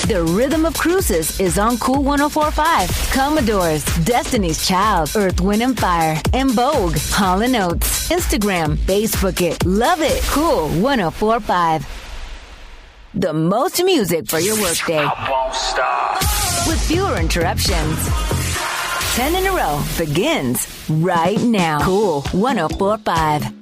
The Rhythm of Cruises is on Cool 104.5. Commodores, Destiny's Child, Earth, Wind and Fire, and Vogue, Hall & Oates. Instagram, Facebook it, love it. Cool 104.5. The most music for your workday. I won't stop. With fewer interruptions. 10 in a row begins right now. Cool 104.5.